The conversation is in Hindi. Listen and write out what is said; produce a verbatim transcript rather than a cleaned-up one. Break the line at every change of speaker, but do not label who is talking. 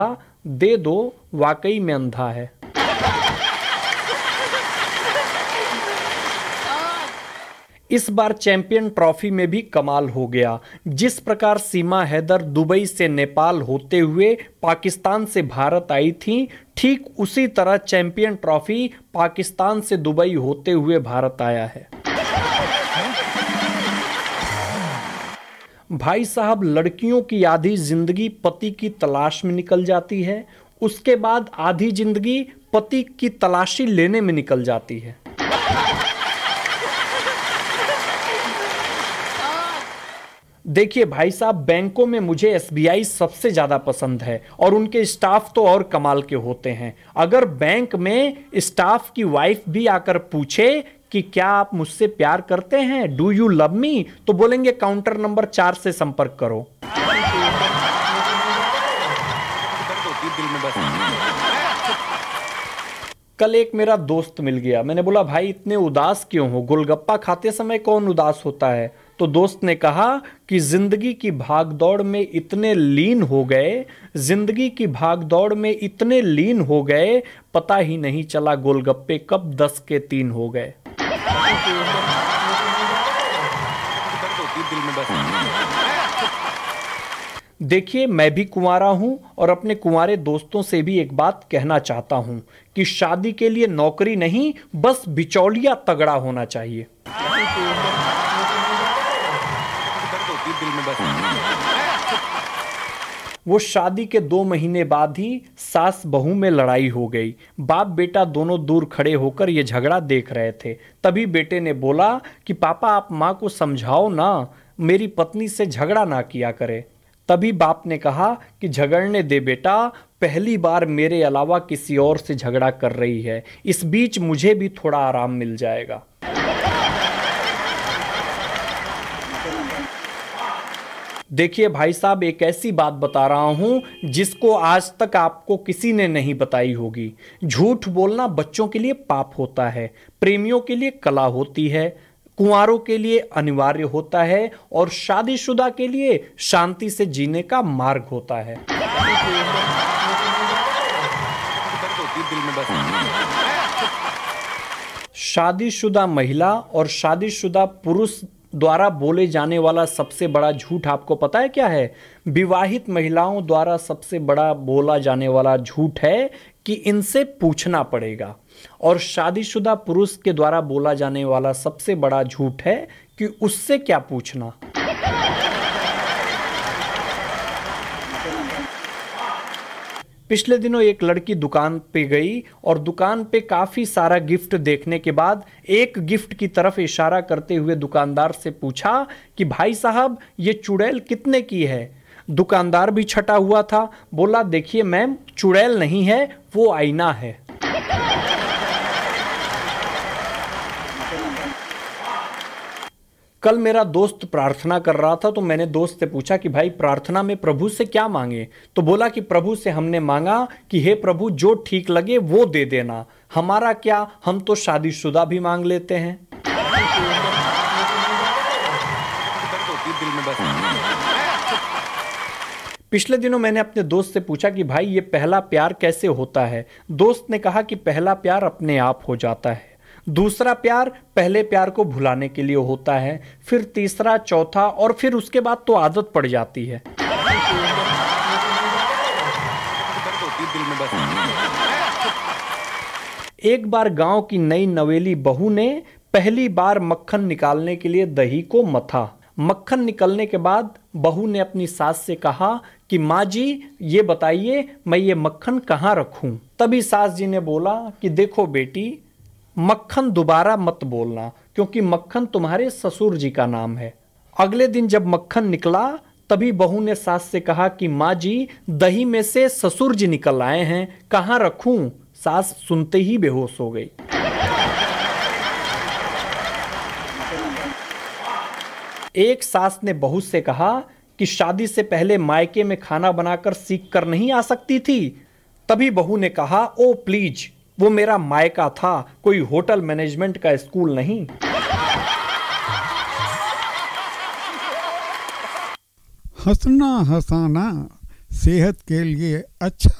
दे दो, वाकई में अंधा है। इस बार चैंपियन ट्रॉफी में भी कमाल हो गया। जिस प्रकार सीमा हैदर दुबई से नेपाल होते हुए पाकिस्तान से भारत आई थी, ठीक उसी तरह चैंपियन ट्रॉफी पाकिस्तान से दुबई होते हुए भारत आया है। भाई साहब, लड़कियों की आधी जिंदगी पति की तलाश में निकल जाती है, उसके बाद आधी जिंदगी पति की तलाशी लेने में निकल जाती है। देखिए भाई साहब, बैंकों में मुझे एस बी आई सबसे ज़्यादा पसंद है और उनके स्टाफ तो और कमाल के होते हैं। अगर बैंक में स्टाफ की वाइफ भी आकर पूछे कि क्या आप मुझसे प्यार करते हैं, डू यू लव मी, तो बोलेंगे काउंटर नंबर चार से संपर्क करो। कल एक मेरा दोस्त मिल गया, मैंने बोला भाई इतने उदास क्यों हो, गोलगप्पा खाते समय कौन उदास होता है? तो दोस्त ने कहा कि जिंदगी की भागदौड़ में इतने लीन हो गए जिंदगी की भागदौड़ में इतने लीन हो गए पता ही नहीं चला गोलगप्पे कब दस के तीन हो गए। देखिए, मैं भी कुंवारा हूं और अपने कुंवारे दोस्तों से भी एक बात कहना चाहता हूं कि शादी के लिए नौकरी नहीं, बस बिचौलिया तगड़ा होना चाहिए। वो शादी के दो महीने बाद ही सास बहू में लड़ाई हो गई। बाप बेटा दोनों दूर खड़े होकर ये झगड़ा देख रहे थे। तभी बेटे ने बोला कि पापा आप माँ को समझाओ ना, मेरी पत्नी से झगड़ा ना किया करे। तभी बाप ने कहा कि झगड़ने दे बेटा, पहली बार मेरे अलावा किसी और से झगड़ा कर रही है, इस बीच मुझे भी थोड़ा आराम मिल जाएगा। देखिए भाई साहब, एक ऐसी बात बता रहा हूं जिसको आज तक आपको किसी ने नहीं बताई होगी। झूठ बोलना बच्चों के लिए पाप होता है, प्रेमियों के लिए कला होती है, कुंवारों के लिए अनिवार्य होता है और शादीशुदा के लिए शांति से जीने का मार्ग होता है। शादीशुदा महिला और शादीशुदा पुरुष द्वारा बोले जाने वाला सबसे बड़ा झूठ आपको पता है क्या है? विवाहित महिलाओं द्वारा सबसे बड़ा बोला जाने वाला झूठ है कि इनसे पूछना पड़ेगा, और शादीशुदा पुरुष के द्वारा बोला जाने वाला सबसे बड़ा झूठ है कि उससे क्या पूछना। पिछले दिनों एक लड़की दुकान पे गई और दुकान पे काफी सारा गिफ्ट देखने के बाद एक गिफ्ट की तरफ इशारा करते हुए दुकानदार से पूछा कि भाई साहब ये चुड़ैल कितने की है? दुकानदार भी छटा हुआ था, बोला देखिए मैम, चुड़ैल नहीं है, वो आईना है। कल मेरा दोस्त प्रार्थना कर रहा था तो मैंने दोस्त से पूछा कि भाई प्रार्थना में प्रभु से क्या मांगे? तो बोला कि प्रभु से हमने मांगा कि हे प्रभु जो ठीक लगे वो दे देना, हमारा क्या, हम तो शादीशुदा भी मांग लेते हैं। पिछले दिनों मैंने अपने दोस्त से पूछा कि भाई ये पहला प्यार कैसे होता है? दोस्त ने कहा कि पहला प्यार अपने आप हो जाता है, दूसरा प्यार पहले प्यार को भुलाने के लिए होता है, फिर तीसरा, चौथा और फिर उसके बाद तो आदत पड़ जाती है। एक बार गांव की नई नवेली बहू ने पहली बार मक्खन निकालने के लिए दही को मथा। मक्खन निकलने के बाद बहू ने अपनी सास से कहा कि माँ जी ये बताइए मैं ये मक्खन कहाँ रखूं? तभी सास जी ने बोला कि देखो बेटी, मक्खन दोबारा मत बोलना क्योंकि मक्खन तुम्हारे ससुर जी का नाम है। अगले दिन जब मक्खन निकला तभी बहू ने सास से कहा कि माँ जी दही में से ससुर जी निकल आए हैं, कहाँ रखूं? सास सुनते ही बेहोश हो गई। एक सास ने बहू से कहा कि शादी से पहले मायके में खाना बनाकर सीख कर नहीं आ सकती थी? तभी बहू ने कहा ओ प्लीज, वो मेरा मायका था, कोई होटल मैनेजमेंट का स्कूल नहीं।
हंसना हंसाना सेहत के लिए अच्छा